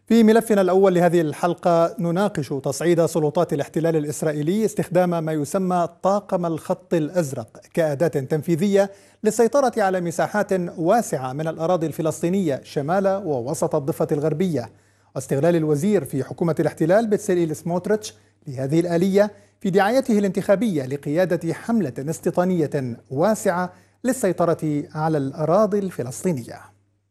في ملفنا الأول لهذه الحلقة نناقش تصعيد سلطات الاحتلال الإسرائيلي استخدام ما يسمى طاقم الخط الأزرق كأداة تنفيذية للسيطرة على مساحات واسعة من الأراضي الفلسطينية شمال ووسط الضفة الغربية، واستغلال الوزير في حكومة الاحتلال بتساليل سموتريتش لهذه الآلية في دعايته الانتخابية لقيادة حملة استيطانية واسعة للسيطرة على الأراضي الفلسطينية.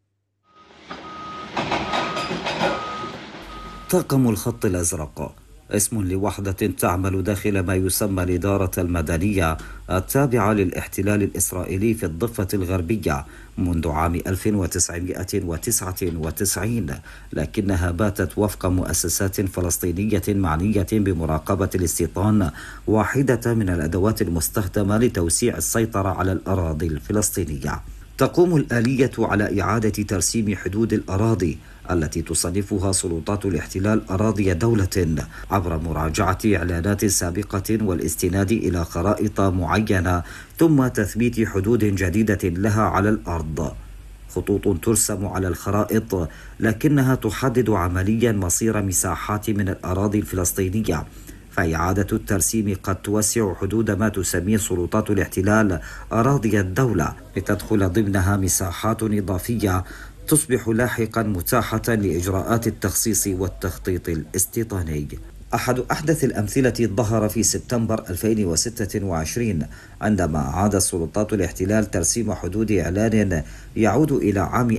طاقم الخط الأزرق اسم لوحدة تعمل داخل ما يسمى الإدارة المدنية التابعة للاحتلال الإسرائيلي في الضفة الغربية منذ عام 1999، لكنها باتت وفق مؤسسات فلسطينية معنية بمراقبة الاستيطان واحدة من الأدوات المستخدمة لتوسيع السيطرة على الأراضي الفلسطينية. تقوم الآلية على إعادة ترسيم حدود الأراضي التي تصنفها سلطات الاحتلال أراضي دولة عبر مراجعة إعلانات سابقة والاستناد إلى خرائط معينة ثم تثبيت حدود جديدة لها على الأرض. خطوط ترسم على الخرائط لكنها تحدد عمليا مصير مساحات من الأراضي الفلسطينية، فإعادة الترسيم قد توسع حدود ما تسميه سلطات الاحتلال أراضي الدولة لتدخل ضمنها مساحات إضافية تصبح لاحقا متاحة لإجراءات التخصيص والتخطيط الاستيطاني. أحد أحدث الأمثلة ظهر في سبتمبر 2026 عندما أعاد سلطات الاحتلال ترسيم حدود إعلان يعود إلى عام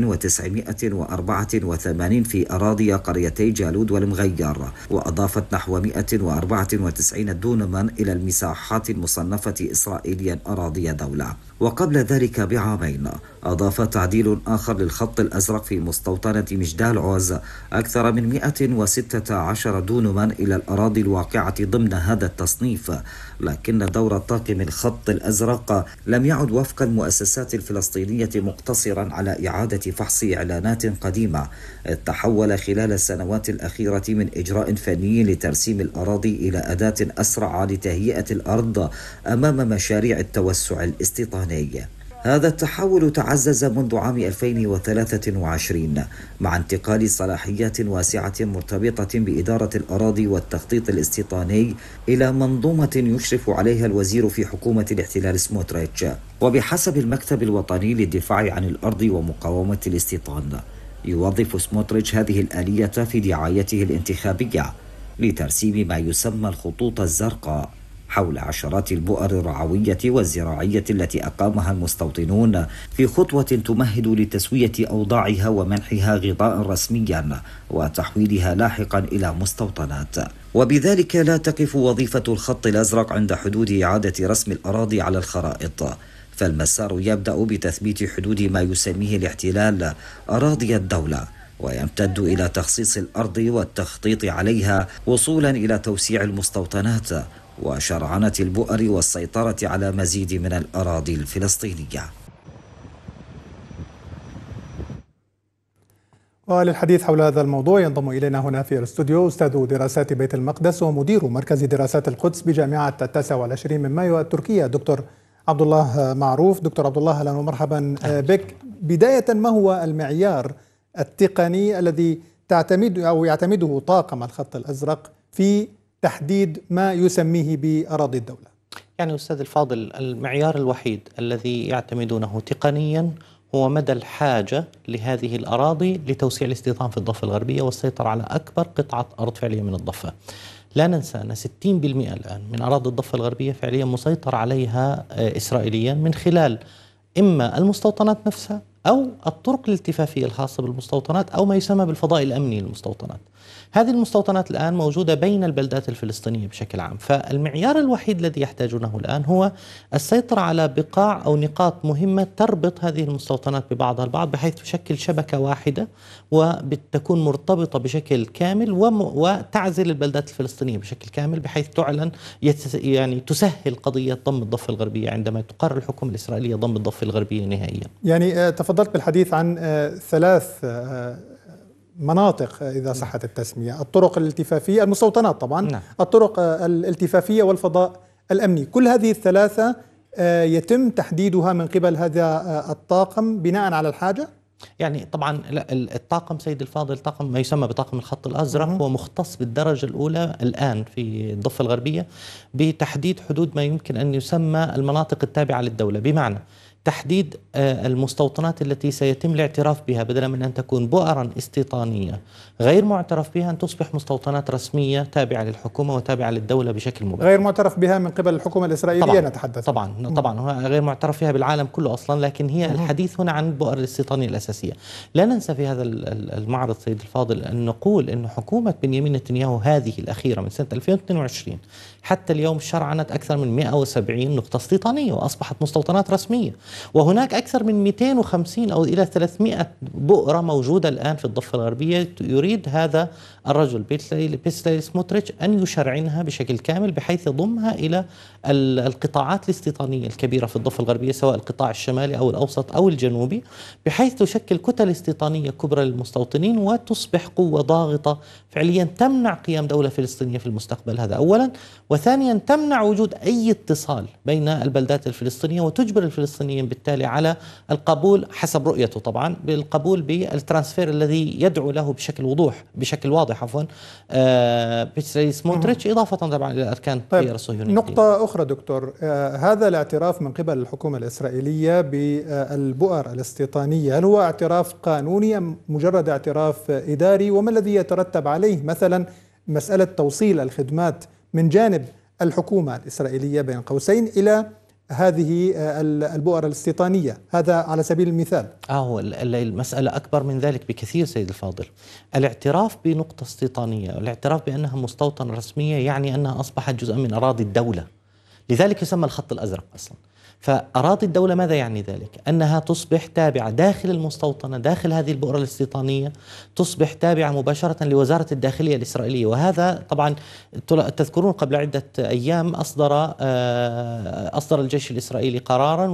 1984 في أراضي قريتي جالود والمغير، وأضافت نحو 194 دونما إلى المساحات المصنفة إسرائيليا أراضي دولة. وقبل ذلك بعامين أضاف تعديل آخر للخط الأزرق في مستوطنة مجدال عوز أكثر من 116 دونما إلى الأراضي الواقعة ضمن هذا التصنيف، لكن دور طاقم الخط الأزرق لم يعد وفق المؤسسات الفلسطينية مقتصرا على إعادة فحص إعلانات قديمة، تحول خلال السنوات الأخيرة من إجراء فني لترسيم الأراضي إلى أداة أسرع لتهيئة الأرض أمام مشاريع التوسع الاستيطاني. هذا التحول تعزز منذ عام 2023 مع انتقال صلاحيات واسعة مرتبطة بإدارة الأراضي والتخطيط الاستيطاني إلى منظومة يشرف عليها الوزير في حكومة الاحتلال سموتريتش. وبحسب المكتب الوطني للدفاع عن الأرض ومقاومة الاستيطان، يوظف سموتريتش هذه الآلية في دعايته الانتخابية لترسيم ما يسمى الخطوط الزرقاء حول عشرات البؤر الرعوية والزراعية التي أقامها المستوطنون في خطوة تمهد لتسوية أوضاعها ومنحها غطاء رسميا وتحويلها لاحقا إلى مستوطنات. وبذلك لا تقف وظيفة الخط الأزرق عند حدود إعادة رسم الأراضي على الخرائط، فالمسار يبدأ بتثبيت حدود ما يسميه الاحتلال أراضي الدولة، ويمتد إلى تخصيص الأرض والتخطيط عليها وصولا إلى توسيع المستوطنات وشرعنة البؤر والسيطرة على مزيد من الأراضي الفلسطينية. وللحديث حول هذا الموضوع ينضم إلينا هنا في الاستوديو أستاذ دراسات بيت المقدس ومدير مركز دراسات القدس بجامعة 29 من مايو التركية دكتور عبد الله معروف. دكتور عبد الله، أهلا ومرحبا بك. بداية، ما هو المعيار التقني الذي يعتمده طاقم الخط الأزرق في تحديد ما يسميه بأراضي الدولة؟ يعني أستاذ الفاضل، المعيار الوحيد الذي يعتمدونه تقنيا هو مدى الحاجة لهذه الأراضي لتوسيع الاستيطان في الضفة الغربية والسيطرة على أكبر قطعة أرض فعليا من الضفة. لا ننسى أن 60% الآن من أراضي الضفة الغربية فعليا مسيطر عليها إسرائيليا من خلال إما المستوطنات نفسها أو الطرق الالتفافية الخاصة بالمستوطنات أو ما يسمى بالفضاء الأمني للمستوطنات. هذه المستوطنات الآن موجودة بين البلدات الفلسطينية بشكل عام، فالمعيار الوحيد الذي يحتاجونه الآن هو السيطرة على بقاع أو نقاط مهمة تربط هذه المستوطنات ببعضها البعض بحيث تشكل شبكة واحدة وتكون مرتبطة بشكل كامل وتعزل البلدات الفلسطينية بشكل كامل بحيث تعلن يعني تسهل قضية ضم الضفة الغربية عندما تقرر الحكومة الإسرائيلية ضم الضفة الغربية نهائيا. يعني تفضلت بالحديث عن 3 مناطق إذا صحت التسمية: الطرق الالتفافية، المستوطنات طبعا، نعم. الطرق الالتفافية والفضاء الأمني. كل هذه ال3 يتم تحديدها من قبل هذا الطاقم بناء على الحاجة؟ يعني طبعا الطاقم سيد الفاضل، طاقم ما يسمى بطاقم الخط الأزرق، هو مختص بالدرجة الأولى الآن في الضفة الغربية بتحديد حدود ما يمكن أن يسمى المناطق التابعة للدولة، بمعنى تحديد المستوطنات التي سيتم الاعتراف بها بدلا من أن تكون بؤرا استيطانية غير معترف بها، أن تصبح مستوطنات رسمية تابعة للحكومة وتابعة للدولة بشكل مباشر. غير معترف بها من قبل الحكومة الإسرائيلية طبعا نتحدث. طبعا هو غير معترف فيها بالعالم كله أصلا، لكن هي الحديث هنا عن البؤر الاستيطانية الأساسية. لا ننسى في هذا المعرض سيد الفاضل أن نقول أن حكومة بنيامين نتنياهو هذه الأخيرة من سنة 2022 حتى اليوم شرعنت أكثر من 170 نقطة استيطانية وأصبحت مستوطنات رسمية، وهناك أكثر من 250 أو إلى 300 بؤرة موجودة الآن في الضفة الغربية. يريد هذا الرجل بيتسليل سموتريتش أن يشرعنها بشكل كامل بحيث يضمها إلى القطاعات الاستيطانية الكبيرة في الضفة الغربية، سواء القطاع الشمالي أو الأوسط أو الجنوبي، بحيث تشكل كتل استيطانية كبرى للمستوطنين وتصبح قوة ضاغطة فعليا تمنع قيام دولة فلسطينية في المستقبل. هذا أولا. وثانيا تمنع وجود أي اتصال بين البلدات الفلسطينية وتجبر الفلسطينيين بالتالي على القبول حسب رؤيته طبعا بالقبول بالترانسفير الذي يدعو له بشكل واضح بيتسليل سموتريتش، إضافة طبعا إلى أركان التيار الصهيوني. نقطة أخرى دكتور، هذا الاعتراف من قبل الحكومة الإسرائيلية بالبؤر الاستيطانية هل هو اعتراف قانوني أم مجرد اعتراف إداري؟ وما الذي يترتب عليه مثلا مسألة توصيل الخدمات من جانب الحكومة الإسرائيلية بين قوسين إلى هذه البؤر الاستيطانية، هذا على سبيل المثال؟ هو المسألة أكبر من ذلك بكثير سيد الفاضل. الاعتراف بنقطة استيطانية، الاعتراف بأنها مستوطنة رسمية، يعني أنها أصبحت جزءا من أراضي الدولة، لذلك يسمى الخط الأزرق أصلا. فأراضي الدولة ماذا يعني ذلك؟ أنها تصبح تابعة داخل المستوطنة، داخل هذه البؤرة الاستيطانية تصبح تابعة مباشرة لوزارة الداخلية الإسرائيلية. وهذا طبعا تذكرون قبل عدة أيام أصدر الجيش الإسرائيلي قرارا،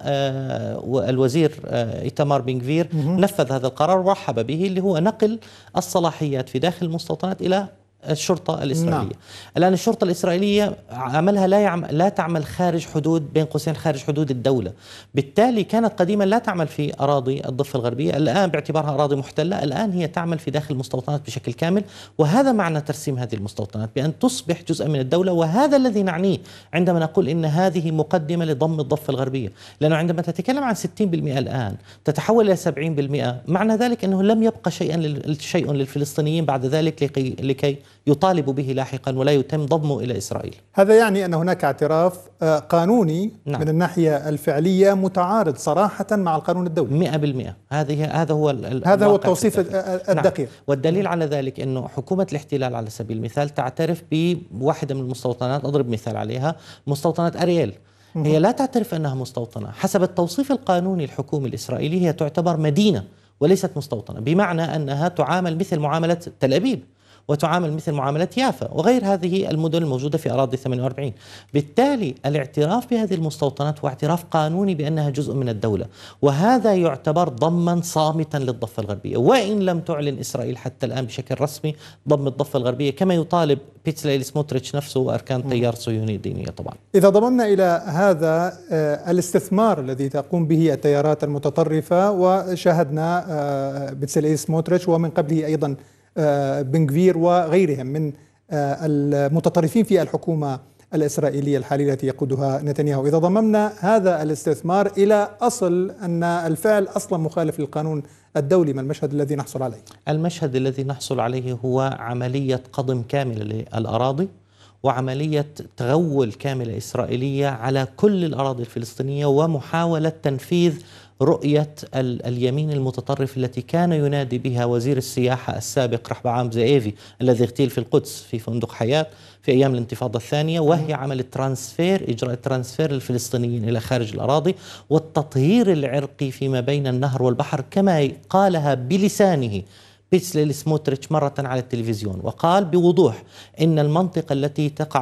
والوزير إيتمار بن غفير نفذ هذا القرار ورحب به، اللي هو نقل الصلاحيات في داخل المستوطنات إلى الشرطة الإسرائيلية. نعم. الآن الشرطة الإسرائيلية عملها لا تعمل خارج حدود، بين قوسين خارج حدود الدولة، بالتالي كانت قديما لا تعمل في أراضي الضفة الغربية، الآن باعتبارها أراضي محتلة الآن هي تعمل في داخل المستوطنات بشكل كامل. وهذا معنى ترسيم هذه المستوطنات بأن تصبح جزءا من الدولة، وهذا الذي نعنيه عندما نقول إن هذه مقدمة لضم الضفة الغربية، لأنه عندما تتكلم عن 60% الآن تتحول إلى 70%، معنى ذلك أنه لم يبقى شيء للفلسطينيين بعد ذلك لكي يطالب به لاحقا ولا يتم ضمه إلى إسرائيل. هذا يعني أن هناك اعتراف قانوني نعم. من الناحية الفعلية متعارض صراحة مع القانون الدولي 100%. هذا هو التوصيف الدقيق. نعم. والدليل على ذلك أنه حكومة الاحتلال على سبيل المثال تعترف بواحدة من المستوطنات، أضرب مثال عليها، مستوطنة أرييل. هي لا تعترف أنها مستوطنة، حسب التوصيف القانوني الحكومي الإسرائيلي هي تعتبر مدينة وليست مستوطنة، بمعنى أنها تعامل مثل معاملة تل أبيب وتعامل مثل معاملة يافا وغير هذه المدن الموجودة في أراضي 48. بالتالي الاعتراف بهذه المستوطنات هو اعتراف قانوني بأنها جزء من الدولة، وهذا يعتبر ضما صامتا للضفة الغربية، وإن لم تعلن إسرائيل حتى الآن بشكل رسمي ضم الضفة الغربية كما يطالب بيتسليل سموتريتش نفسه وأركان التيار الصهيوني الدينية. طبعا إذا ضممنا إلى هذا الاستثمار الذي تقوم به التيارات المتطرفة، وشاهدنا بيتسليل سموتريتش ومن قبله أيضا بن غفير وغيرهم من المتطرفين في الحكومة الإسرائيلية الحالية التي يقودها نتنياهو، إذا ضممنا هذا الاستثمار إلى أصل أن الفعل أصلا مخالف للقانون الدولي، ما المشهد الذي نحصل عليه؟ المشهد الذي نحصل عليه هو عملية قضم كاملة للأراضي وعملية تغول كاملة إسرائيلية على كل الأراضي الفلسطينية، ومحاولة تنفيذ رؤية اليمين المتطرف التي كان ينادي بها وزير السياحة السابق رحبعام زئيفي الذي اغتيل في القدس في فندق حياة في أيام الانتفاضة الثانية، وهي عمل إجراء الترانسفير للفلسطينيين إلى خارج الأراضي والتطهير العرقي فيما بين النهر والبحر، كما قالها بلسانه بيتسليل سموتريتش مرة على التلفزيون، وقال بوضوح إن المنطقة التي تقع